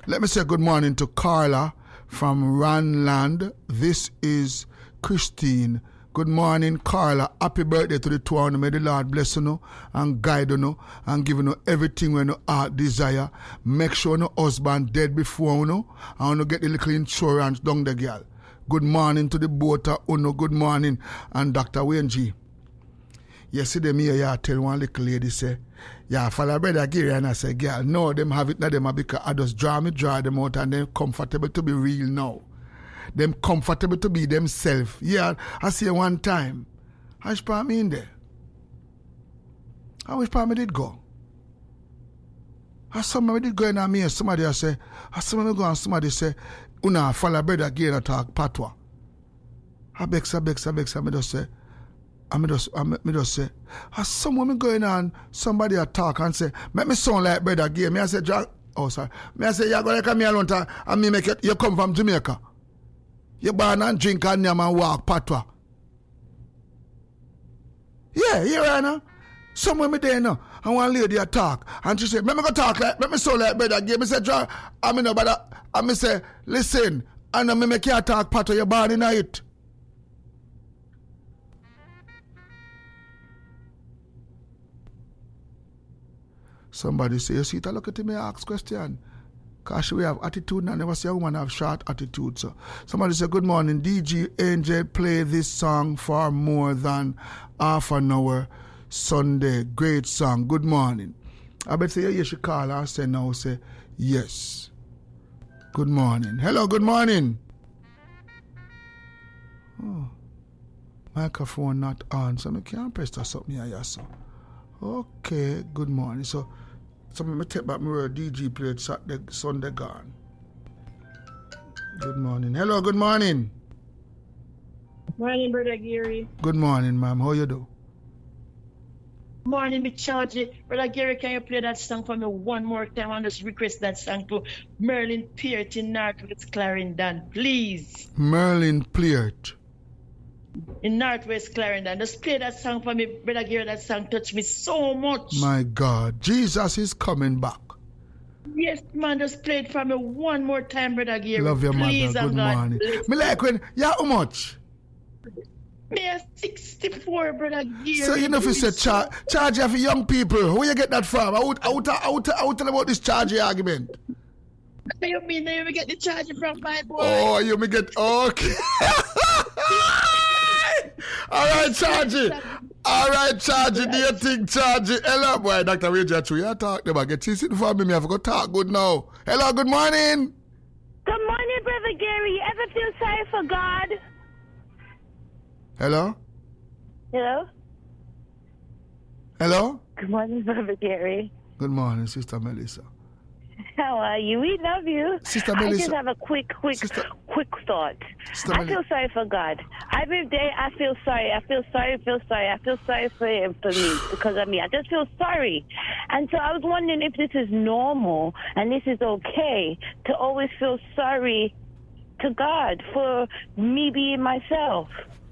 Let me say good morning to Carla from Ranland. This is Christine. Good morning, Carla. Happy birthday to the two of you. May the Lord bless you and guide you and give you everything when you heart desire. Make sure your husband dead before you and you get the little insurance down the girl. Good morning to the both of you. Good morning. And Dr. Wayne G. Yesterday, me tell one little lady, say, yeah, follow brother Gary, and I say, girl, no, them have it, not them, because I just draw them out and they're comfortable to be real now. Them comfortable to be themselves. Yeah, I see one time. How much part me in there? How much part me did go? How somebody did go in and me and somebody I say, how somebody go and somebody say, una follow brother Gary and talk patwa. I beg, me just say, I just say, as some women going on, somebody attack and say, make me sound like brother Gay. Me I say, oh sorry. Me I say, you're going to come here alone and me make it, you come from Jamaica. You born and drink and yam and walk patwa. Yeah, here right now. Some women there now. And one lady attack. And she say, let me go talk like, let me sound like brother Gay. Me say, I mean, but I me say, listen, and me make you attack patwa, you born in it. Somebody say, you see, look at me, ask question. Because we have attitude and I never see a woman have short attitude. So somebody say, good morning, DG Angel, play this song for more than half an hour Sunday. Great song. Good morning. I bet say, yeah, you should call and say now, say, yes. Good morning. Hello, good morning. Oh, microphone not on, so I can't press that something here, so. Okay, good morning. So me take back my word, DG played Saturday, Sunday gone. Good morning. Hello, good morning. Morning, Brother Gary. Good morning, ma'am. How you do? Morning, me charge it. Brother Gary, can you play that song for me one more time? I just request that song to Merlin Peart in Northwest Clarendon, please. Merlin Peart. In Northwest Clarendon. Just play that song for me, Brother Gary. That song touched me so much. My God, Jesus is coming back. Yes, man, just play it for me one more time, Brother Gary. Love your please, mother. Good morning. Me like when, yeah, how much? Me a 64, Brother Gary. So you know if you say charge for young people, where you get that from? I would tell about this charge argument. You mean that you get the charge from my boy? Oh, you may get, okay. All right, Chargy. Do you think Chargy? Hello, boy, Dr. Wager, you talk them again. She's sitting for me. I forgot to talk good now. Hello, good morning. Good morning, Brother Gary. You ever feel sorry for God? Hello? Hello? Good morning, Brother Gary. Good morning, Sister Melissa. How are you? We love you. Sister Melissa. I just have a quick thought. I feel sorry for God. Every day I feel sorry. I feel sorry for him, for me, because of me. I just feel sorry. And so I was wondering if this is normal and this is okay to always feel sorry to God for me being myself.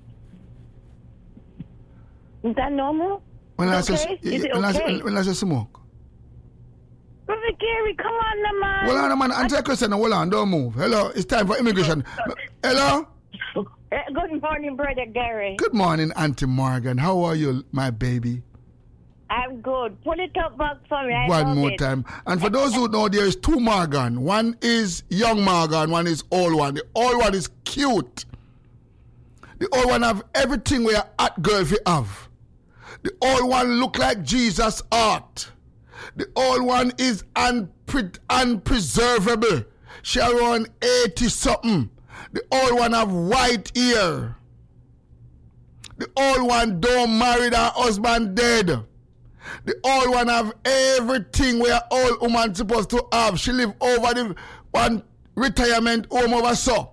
Is that normal? When I say smoke. Brother Gary, come on, man. Hold on, man. Answer a question. Hold on, don't move. Hello, it's time for immigration. Hello? Good morning, Brother Gary. Good morning, Auntie Morgan. How are you, my baby? I'm good. Put it up back for me. One more time. And for those who know, there is two Morgan. One is young Morgan, one is old one. The old one is cute. The old one have everything where a hot girl fi have. The old one look like Jesus art. The old one is unpreservable. She around 80-something. The old one have white hair. The old one don't marry her husband dead. The old one have everything where old woman supposed to have. She live over the one retirement home over so.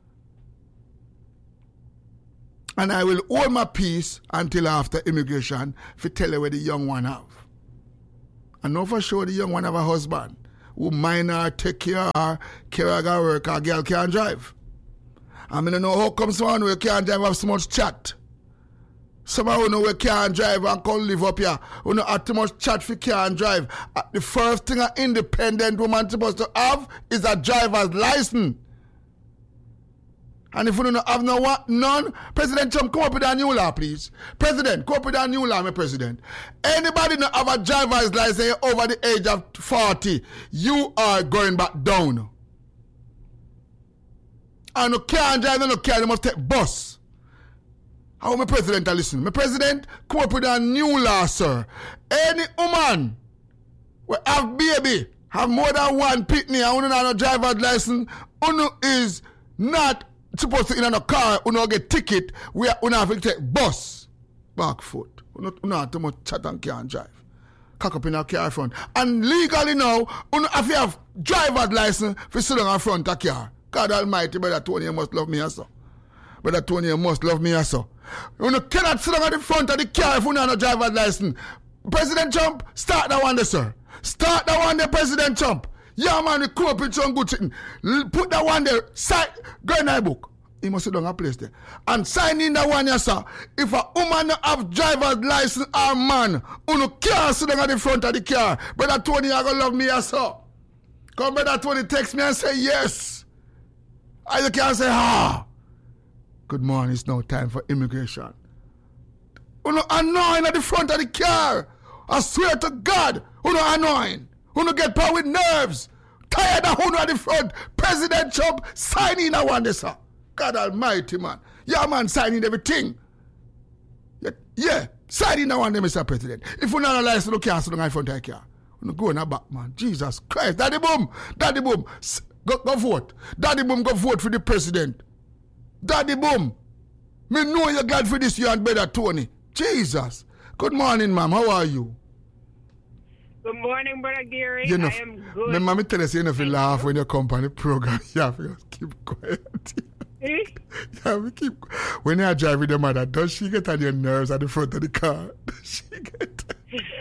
And I will hold my peace until after immigration to tell her where the young one have. I know for sure the young one have a husband who mind her, take care of her, carry her work, her girl can't drive. I mean, I know how come someone who can't drive have so much chat. Some of you know we can't drive and come live up here. We don't have too much chat for can't drive. The first thing an independent woman supposed to have is a driver's license. And if we don't have none, President Trump, come up with a new law, please. President, come up with a new law, my president. Anybody not have a driver's license over the age of 40, you are going back down. And you can't drive, you can't, you must take bus. How my president listen? My president, come up with a new law, sir. Any woman will have baby, have more than one pitney, and you don't have no driver's license, you is not supposed to in a car, you don't get ticket, we have to take bus, back foot. You don't have too much chat and can't drive. Cock up in a car front. And legally now, you have to have driver's license for sitting in front of a car. God Almighty, Brother Tony, you must love me also. Brother Tony, you must love me also. You cannot sit at the front of the car if you don't have no driver's license. President Trump, start that one there, sir. Start that one there, President Trump. Yeah, man, you come up with some good thing. Put that one there, sign, go in that book. He must sit down a place there. And sign in that one, yes, sir. If a woman have driver's license or man, you can't sit down at the front of the car. Brother Tony, you going to love me, yes, sir. Come, Brother Tony, text me and say yes. And you can't say, ah. Good morning, it's now time for immigration. You know, annoying at the front of the car. I swear to God, you know, annoying. You know, get power with nerves. Tired of who at the front. President Trump signing that one, there, sir. God Almighty, man. Yeah, man, signing everything. Yeah, signing that one, there, Mr. President. If you not a license, you can't sit in front of the car. You go in the back, man. Jesus Christ. Daddy boom. Daddy boom. Go vote. Daddy boom, go vote for the president. Daddy boom. Me know you're glad for this, you and Brother Tony. Jesus. Good morning, ma'am. How are you? Good morning, Brother Gary. You know, I am good. My mommy tell us you know if you laugh when you come on the program. You have to keep quiet. Yeah, we keep. When you are driving the mother, does she get on your nerves at the front of the car? Does she get?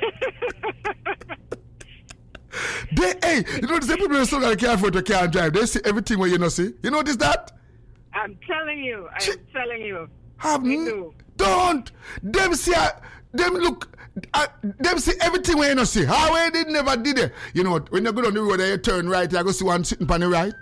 Hey, you know, the people who still got a car front of the car and drive, they see everything where you not see. You notice that? I'm telling you. I'm telling you. Don't. Them see. Them look. Them see everything where you not see. How they did never did it. You know what? When you go down the road and you turn right, you go see one sitting on the right.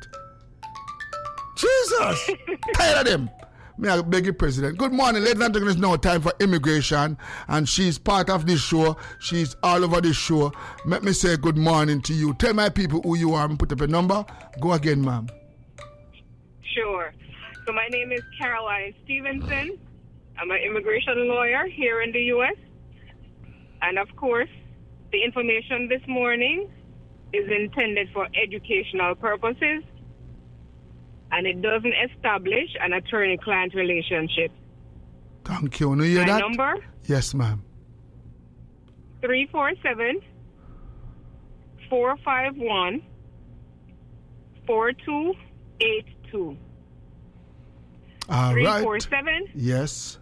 Jesus. Tired of them. May I beg you, President. Good morning, ladies and gentlemen. It's now time for immigration, and she's part of this show. She's all over this show. Let me say good morning to you. Tell my people who you are and put up a number. Go again, ma'am. Sure. So my name is Caroline Stevenson. I'm an immigration lawyer here in the U.S. And of course, the information this morning is intended for educational purposes, and it doesn't establish an attorney-client relationship. Thank you. You hear that? My number? Yes, ma'am. 347-451-4282. All right. 347? Yes.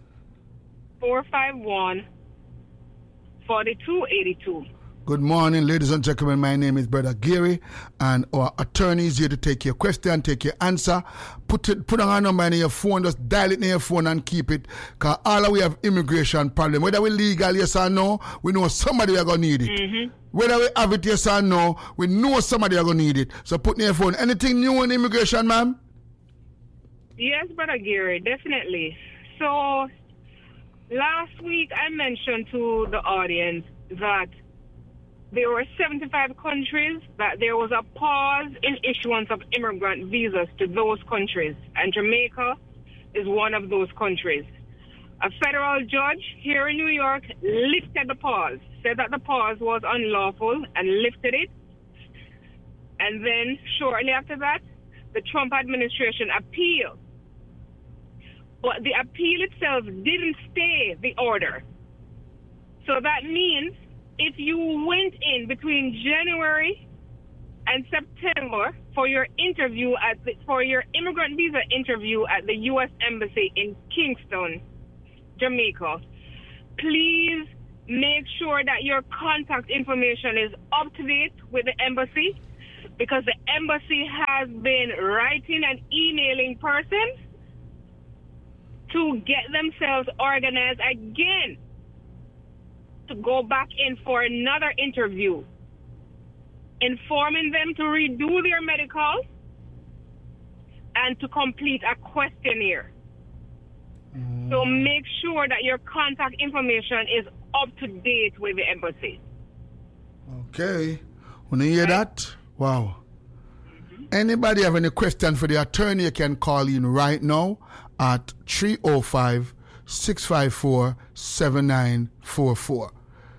451-4282. Good morning, ladies and gentlemen. My name is Brother Gary, and our attorney is here to take your question, take your answer. Put on our number in your phone, just dial it in your phone and keep it. Because all we have immigration problem. Whether we legal, yes or no, we know somebody are going to need it. Mm-hmm. Whether we have it, yes or no, we know somebody are going to need it. So put in your phone. Anything new on immigration, ma'am? Yes, Brother Gary, definitely. So, last week I mentioned to the audience that there were 75 countries that there was a pause in issuance of immigrant visas to those countries, and Jamaica is one of those countries. A federal judge here in New York lifted the pause, said that the pause was unlawful and lifted it. And then shortly after that, the Trump administration appealed. But the appeal itself didn't stay the order. So that means if you went in between January and September for your interview for your immigrant visa interview at the U.S. Embassy in Kingston, Jamaica, please make sure that your contact information is up to date with the embassy, because the embassy has been writing and emailing persons to get themselves organized again to go back in for another interview, informing them to redo their medical and to complete a questionnaire. So make sure that your contact information is up to date with the embassy. Okay. When you hear that? Wow. Anybody have any question for the attorney, you can call in right now at 305-654-7944.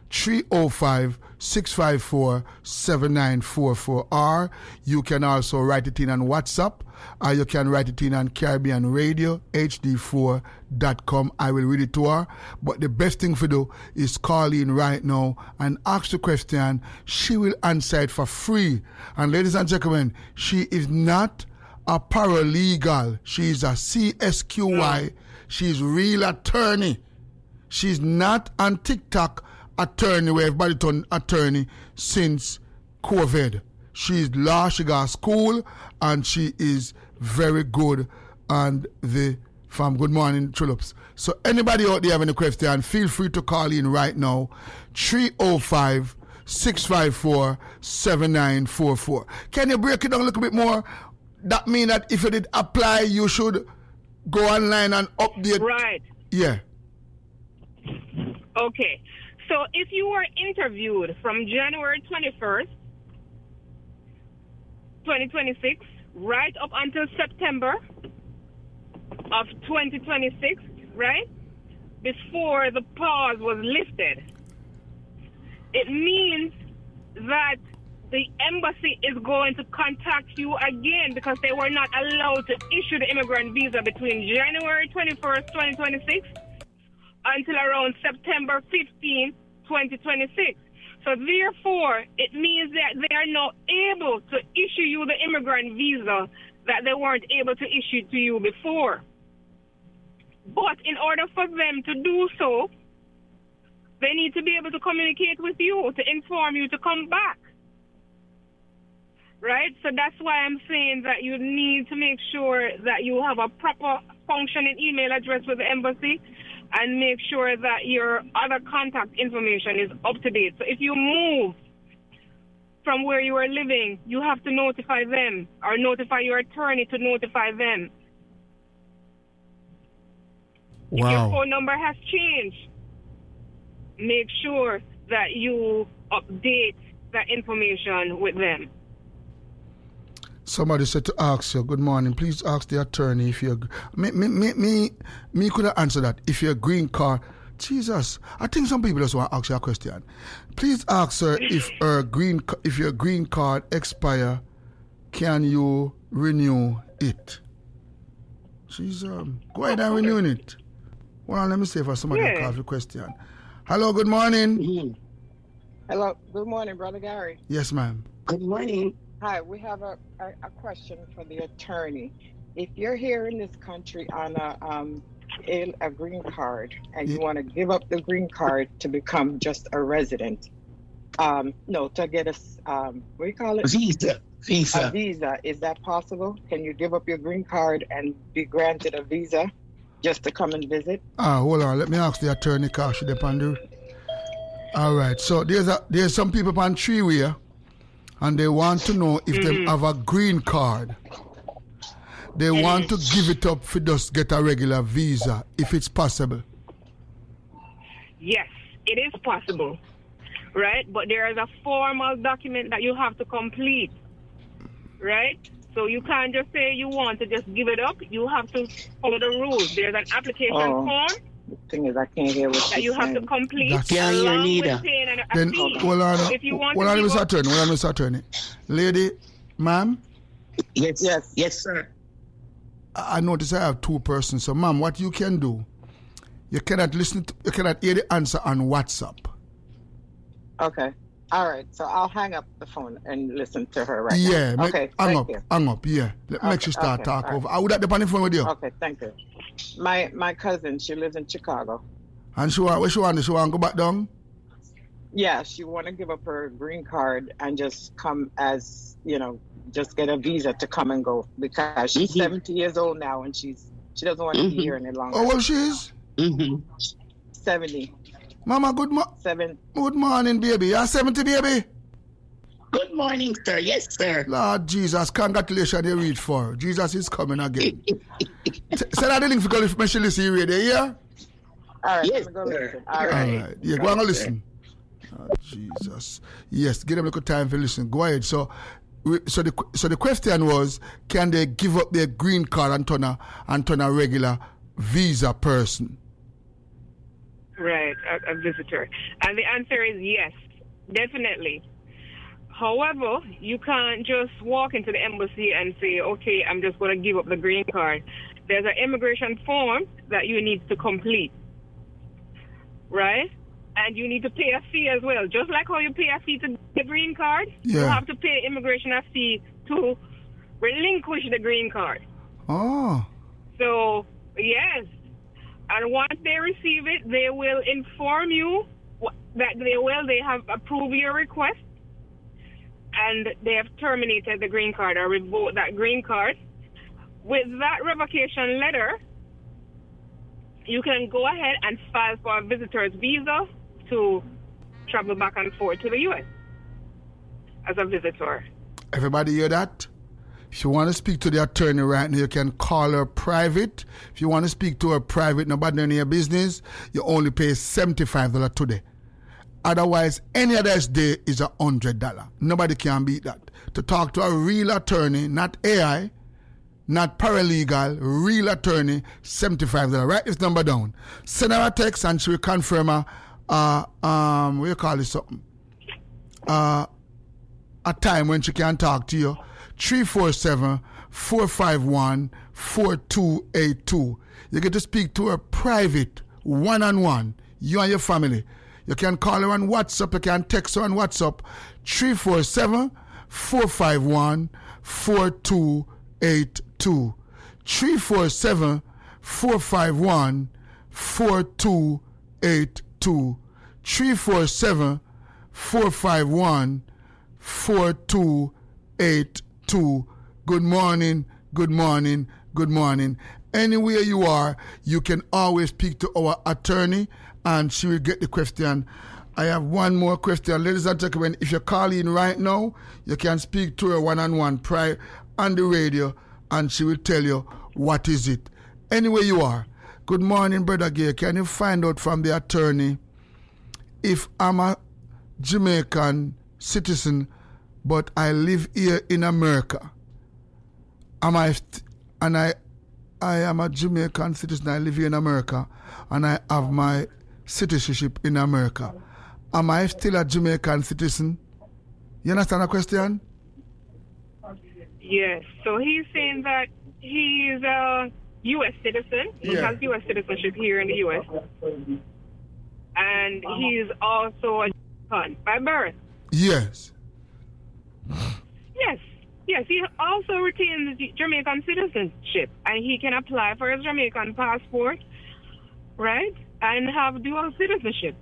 305-654-7944. Or you can also write it in on WhatsApp, or you can write it in on Caribbean Radio, hd4.com. I will read it to her. But the best thing for do is call in right now and ask the question. She will answer it for free. And ladies and gentlemen, she is not a paralegal. She is a CSQY. She's real attorney. She's not on TikTok attorney where everybody turned attorney since COVID. She's law, she got school, and she is very good on the farm. Good morning, Tulips. So anybody out there have any question, feel free to call in right now. 305-654-7944. Can you break it down a little bit more? That means that if you did apply, you should go online and update. Right. Yeah. Okay. So if you were interviewed from January 21st, 2026, right up until September of 2026, right, before the pause was lifted, it means that the embassy is going to contact you again because they were not allowed to issue the immigrant visa between January 21st, 2026 until around September 15, 2026. So therefore, it means that they are not able to issue you the immigrant visa that they weren't able to issue to you before. But in order for them to do so, they need to be able to communicate with you, to inform you to come back. Right? So that's why I'm saying that you need to make sure that you have a proper functioning email address with the embassy and make sure that your other contact information is up to date. So if you move from where you are living, you have to notify them or notify your attorney to notify them. Wow. If your phone number has changed, make sure that you update that information with them. Somebody said to ask you, good morning, please ask the attorney if you're... Me could have answered that. If you're green card... Jesus, I think some people just want to ask you a question. Please ask her if your green card expire, can you renew it? She's go ahead and renew it. Well, let me see if somebody can ask the question. Hello, good morning. Mm-hmm. Hello, good morning, Brother Gary. Yes, ma'am. Good morning. Hi, we have a question for the attorney. If you're here in this country on a green card and you want to give up the green card to become just a resident, to get a, what do you call it? Visa. A visa, is that possible? Can you give up your green card and be granted a visa just to come and visit? Hold on, let me ask the attorney, Kashi Depandu. All right, so there's some people on Treeway, and they want to know if they have a green card. They want to give it up for just get a regular visa, if it's possible. Yes, it is possible, right? But there is a formal document that you have to complete, right? So you can't just say you want to just give it up. You have to follow the rules. There's an application form. The thing is, I can't hear what that you have to complete. Along with paying a then, fee. If you want Mr. Attorney. Lady, ma'am? Yes, sir. I notice I have two persons. So, ma'am, what you can do, you cannot hear the answer on WhatsApp. Okay. All right. So I'll hang up the phone and listen to her right now. Okay. Hang up, yeah. Make you start talk over. I would have the phone with you. Okay, thank you. My cousin, she lives in Chicago. And she want to go back down? Yeah, she want to give up her green card and just come as, just get a visa to come and go because she's 70 years old now and she's She doesn't want to be here any longer. Oh, well, she is? 70. Mama, good morning, baby. You're 70, baby? Good morning, sir. Yes, sir. Lord Jesus, congratulations you read for. Jesus is coming again. Say that the link for go if she listen you radio, yeah? All right, yes, go sir. listen. All right. Yeah, go and listen. Oh, Jesus. Yes, give them a little time for listen. Go ahead. So the question was, can they give up their green card and turn a regular visa person? Right, a visitor. And the answer is yes, definitely. However, you can't just walk into the embassy and say, okay, I'm just going to give up the green card. There's an immigration form that you need to complete, right? And you need to pay a fee as well. Just like how you pay a fee to get the green card, you have to pay immigration a fee to relinquish the green card. Oh. So, yes. And once they receive it, they will inform you that they have approved your request and they have terminated the green card or revoked that green card. With that revocation letter, you can go ahead and file for a visitor's visa to travel back and forth to the U.S. as a visitor. Everybody hear that? If you want to speak to the attorney right now, you can call her private. If you want to speak to her private, nobody in your business, you only pay $75 today. Otherwise, any other day is $100. Nobody can beat that. To talk to a real attorney, not AI, not paralegal, real attorney, $75. Write this number down. Send her a text and she will confirm what you call it something? A time when she can talk to you. 347-451-4282. You get to speak to her private, one-on-one, you and your family. You can call her on WhatsApp, you can text her on WhatsApp, 347-451-4282. 347-451-4282. 347-451-4282. Good morning, good morning, good morning. Anywhere you are, you can always speak to our attorney and she will get the question. I have one more question. Ladies and gentlemen, if you're calling right now, you can speak to her one-on-one on the radio and she will tell you what is it. Anywhere you are. Good morning, Brother Gay. Can you find out from the attorney if I'm a Jamaican citizen but I live here in America? I am a Jamaican citizen, I live here in America, and I have my citizenship in America. Am I still a Jamaican citizen? You understand the question? Yes. So he's saying that he is a U.S. citizen. He has U.S. citizenship here in the U.S. And he's also a Jamaican by birth. Yes. Yes, he also retains Jamaican citizenship, and he can apply for his Jamaican passport, right, and have dual citizenship.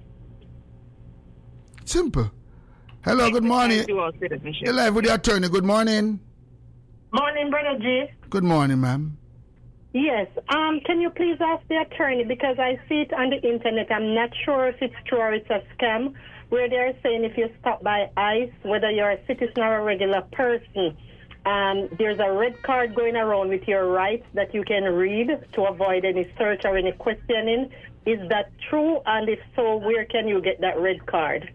Simple. Hello, good morning. Dual citizenship. You're live with the attorney. Good morning. Morning, Brother G. Good morning, ma'am. Yes. Can you please ask the attorney, because I see it on the internet. I'm not sure if it's true or it's a scam, where they're saying if you stop by ICE, whether you're a citizen or a regular person, there's a red card going around with your rights that you can read to avoid any search or any questioning. Is that true? And if so, where can you get that red card?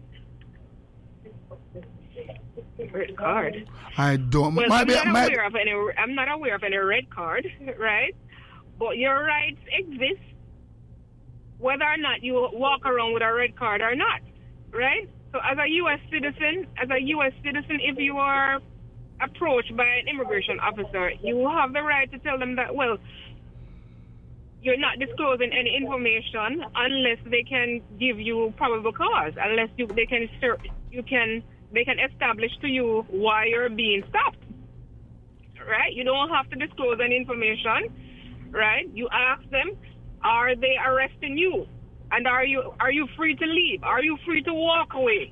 Red card? I don't. Well, I'm not aware of any red card, right? But your rights exist whether or not you walk around with a red card or not, right? So as a U.S. citizen, if you are approached by an immigration officer, you have the right to tell them that, well, you're not disclosing any information unless they can give you probable cause, unless they can establish to you why you're being stopped, right? You don't have to disclose any information, right? You ask them, are they arresting you? And are you free to leave? Are you free to walk away?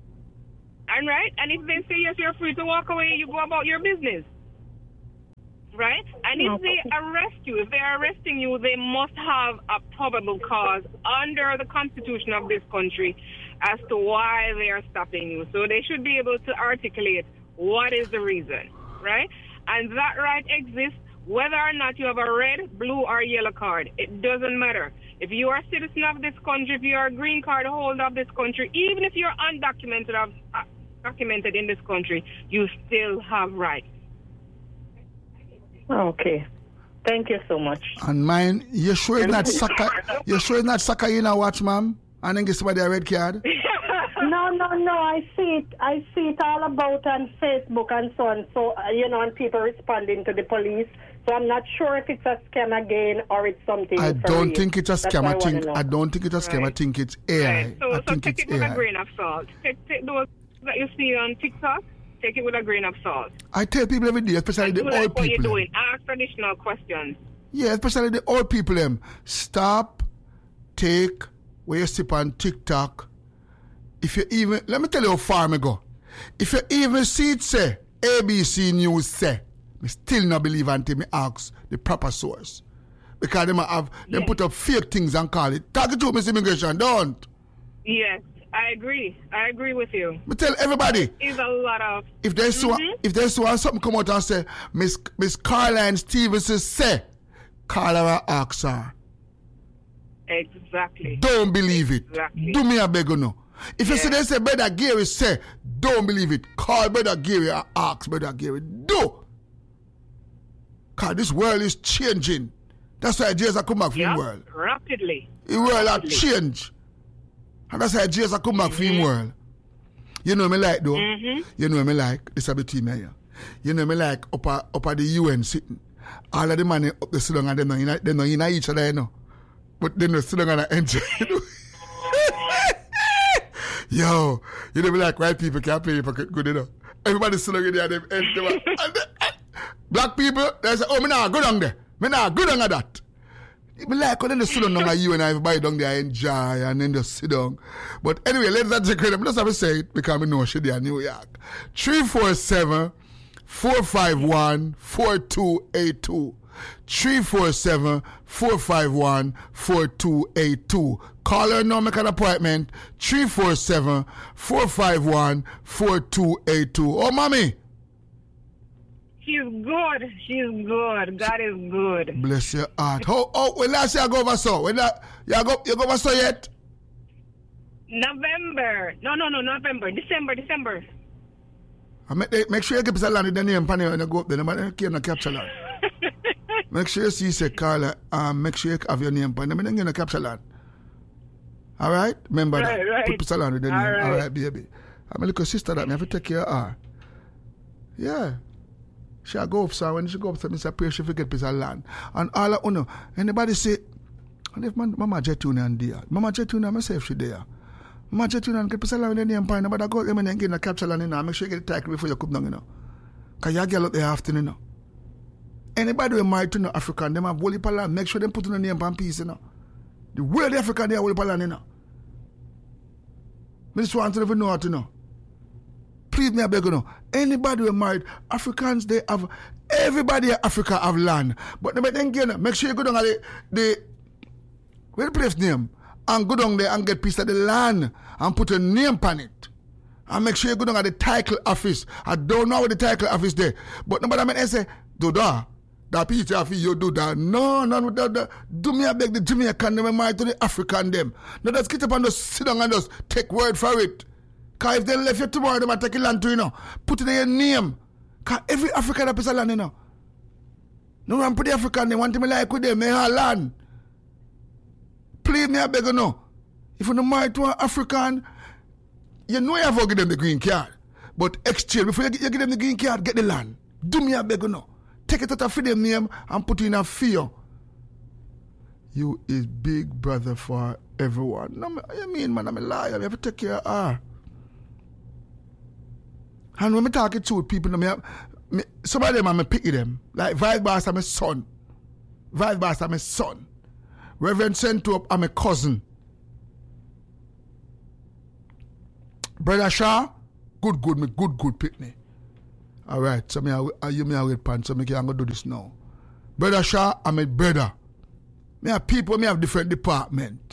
And right? And if they say yes, you're free to walk away, you go about your business. right? And if they arrest you, if they are arresting you, they must have a probable cause under the constitution of this country as to why they are stopping you. So they should be able to articulate what is the reason, right? And that right exists whether or not you have a red, blue, or yellow card. It doesn't matter. If you are a citizen of this country, if you are a green card holder of this country, even if you're undocumented documented in this country, you still have rights. Okay. Thank you so much. And mine, you sure it's not soccer? You sure it's not soccer you now watch, ma'am? And then get somebody a red card? No. I see it all about on Facebook and so on. So, and people responding to the police. So I'm not sure if it's a scam again or it's something. I don't think it's a scam. I don't think it's a scam. I think it's AI. Right. So take it with a grain of salt. Take those that you see on TikTok. Take it with a grain of salt. I tell people every day, especially the old people. What you're doing. Ask additional questions. Yeah, especially the old people. Stop, take, where you sip on TikTok. If you even, let me tell you how far I go. If you even see it say, ABC News say, I still not believe until me ask the proper source. Because they put up fake things and call it. Talk it to Miss Immigration, don't. Yes, I agree. I agree with you. But tell everybody. It's a lot of... If there's something come out and say, Miss Caroline Stevenson say, call her and ask her. Exactly. Don't believe it. Exactly. Do me a beg no. If you see they say, Brother Gary say, don't believe it. Call Brother Gary and ask Brother Gary. Do. Because this world is changing. That's why Jesus come back from the world. Rapidly. The world has changed. And that's why Jesus come back from the world. You know me like though? You know me like, this is between me here. You know me like up at the UN sitting. All of the money up the Sudan and they know in each other, you know. But they know Sudan and enjoy. Yo, you know me like white people can't play for good, you know. Everybody sitting in there and black people, they say, oh, me nah go down there. Me nah go down at that. Me like when they sit down at you and everybody down there enjoy and then just sit down. But anyway, let's not take credit. I just have to say it because I know she there in New York. 347-451-4282. 347-451-4282. Call her now, make an appointment. 347-451-4282. Oh, mommy. She's good. She's good. God is good. Bless your heart. When last year I go over so? You go over so yet? November. No, November. December. Make sure you get a land in the name when you go up there. I can't capture land. Make sure you see say Carla make sure you have your name pan. I'm going to capture land. All right? Remember that. Right. Put pizza land with the name. All right, baby. I'm a little sister that I have to take care of her. Yeah. She'll go up, so when she go up, so I pray she forget pizza land. And all I know, anybody say, and if Mama Jetuna and there, Mama Jetuna myself she there. Mama Jetuna and get pizza land with the name pan, but I go them and get a capture land in there. Make sure you get the title before you come down, you know. Because you get out there after, you know. Anybody who married to no African, them have holy land, make sure they put in the name pan piece, you know. The world African, they have holy land, you know. I just want to never know how to know. Please me, I beg you know. Anybody who married Africans, they have everybody in Africa have land. But then make sure you go down at the where the place name and go down there and get piece of the land and put a name on it. And make sure you go down at the title office. I don't know what the title office there. But nobody I say, do that. That piece of you do that. No, do me a beg the Jamaican them married to the African them. No, just get up and just sit down and just take word for it. Because if they left you tomorrow, they might take a land to, you know. Put it in your name. Because every African has a land, you know. No one put the African, they want to be like with them, they have land. Please me, I beg you know. If you're not married to an African, you know you have to give them the green card. But exchange, before you give them the green card, get the land. Do me, I beg you know. Take it out of their name and put it in a fear. You is big brother for everyone. No, I mean, man, I'm a liar. I have to take care of her. And when I talk to people, some of them I'm picking them. Like Vice Boss, I'm a son. Vice Boss, I'm a son. Reverend Sentop, I'm a cousin. Brother Shaw, good pick me. All right. So you may wait pan. So I'm going to do this now. Brother Shaw, I'm a brother. Me have people, me have different department.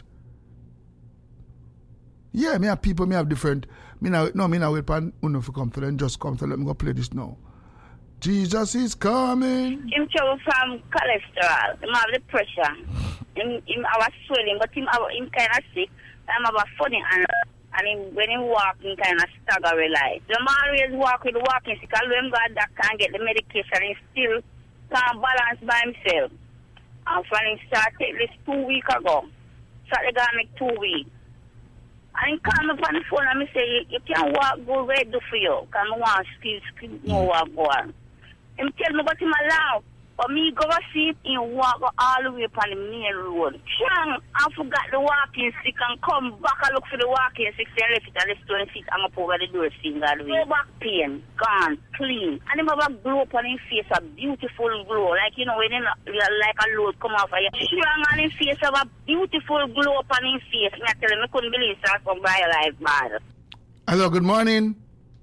Yeah, me have people, me have different. Me now wait pan. Uno for come to them. Just come to let me go play this now. Jesus is coming. Him trouble from cholesterol. Him have the pressure. Him have swelling, but him kind of sick. Him have a funny and when he walk, he kind of stagger like. The man always walk with the walking stick. Although him got that can't get the medication, he still can't balance by himself. And from him start take this 2 weeks ago. Start to make 2 weeks. And he call me on the phone and me say, you can't walk, go where do for you. Because I want to skip more walk go on. Him tell me about him allow. But me go see him walk all the way upon the main road. Chang, I forgot the walking stick and come back and look for the walking stick and left it and left 20 feet hang up over the door finger. No back pain, gone, clean. And him have a glow upon his face, a beautiful glow. Like, you know, when like a load come off of you. Strong on his face, have a beautiful glow upon his face. Me I tell him, I couldn't believe that from BioLife, man. Hello, good morning.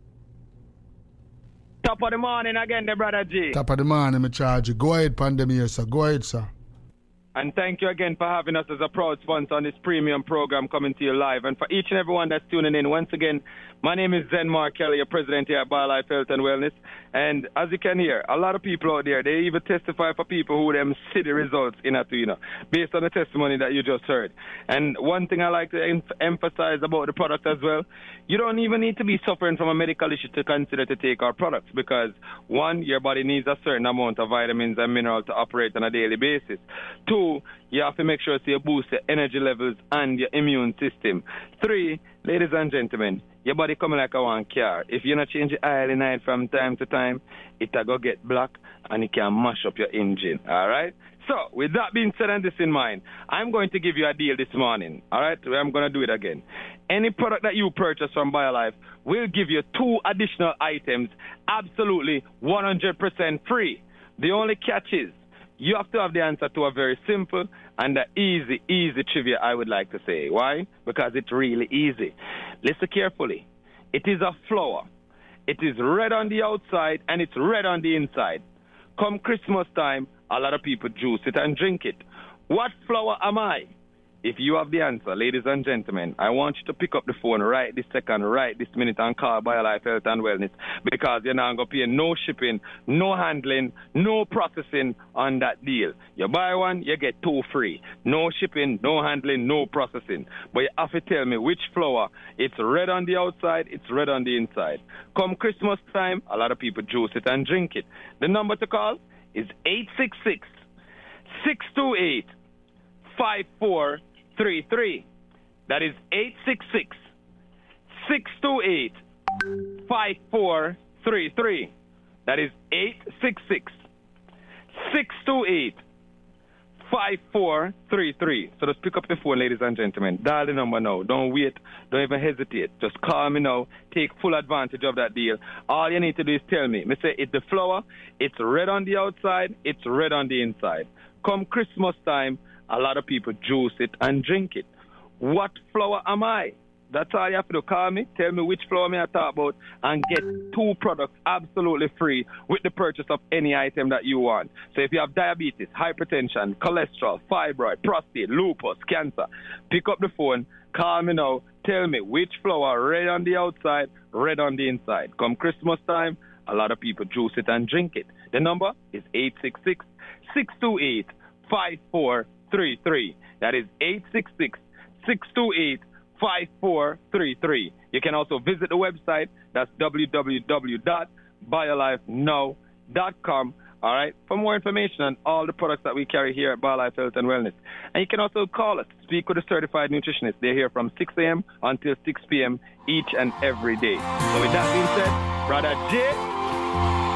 Top of the morning again, the brother G. Top of the morning, me charge you. Go ahead, Pandemia, sir. Go ahead, sir. And thank you again for having us as a proud sponsor on this premium program coming to you live. And for each and everyone that's tuning in, once again, my name is Zenmar Kelly, your president here at BioLife Health and Wellness. And as you can hear, a lot of people out there, they even testify for people who them see the results in Atuina, based on the testimony that you just heard. And one thing I like to emphasize about the product as well, you don't even need to be suffering from a medical issue to consider to take our products because, one, your body needs a certain amount of vitamins and minerals to operate on a daily basis. Two, you have to make sure to boost your energy levels and your immune system. Three, ladies and gentlemen, your body coming like a one car. If you not change the oil in it from time to time, it'll go get black and it can mash up your engine. All right? So, with that being said and this in mind, I'm going to give you a deal this morning. All right? I'm going to do it again. Any product that you purchase from BioLife will give you 2 additional items absolutely 100% free. The only catch is you have to have the answer to a very simple and easy trivia, I would like to say. Why? Because it's really easy. Listen carefully. It is a flower. It is red on the outside and it's red on the inside. Come Christmas time, a lot of people juice it and drink it. What flower am I? If you have the answer, ladies and gentlemen, I want you to pick up the phone right this second, right this minute and call BioLife Health and Wellness because you're not going to pay no shipping, no handling, no processing on that deal. You buy one, you get 2 free. No shipping, no handling, no processing. But you have to tell me which flower. It's red on the outside, it's red on the inside. Come Christmas time, a lot of people juice it and drink it. The number to call is 866-628-5433. That is 866-628-5433. That is 866-628-5433. So just pick up the phone, ladies and gentlemen. Dial the number now. Don't wait. Don't even hesitate. Just call me now. Take full advantage of that deal. All you need to do is tell me. Me say it's the flower. It's red on the outside. It's red on the inside. Come Christmas time, a lot of people juice it and drink it. What flower am I? That's all you have to do. Call me, tell me which flower I talk about, and get 2 products absolutely free with the purchase of any item that you want. So if you have diabetes, hypertension, cholesterol, fibroid, prostate, lupus, cancer, pick up the phone, call me now, tell me which flower, red on the outside, red on the inside. Come Christmas time, a lot of people juice it and drink it. The number is 866-628-5433. That is 866-628-5433. You can also visit the website. That's www.biolifenow.com. All right, for more information on all the products that we carry here at BioLife Health and Wellness. And you can also call us, speak with a certified nutritionist. They're here from 6 a.m. until 6 p.m. each and every day. So with that being said, Brother J.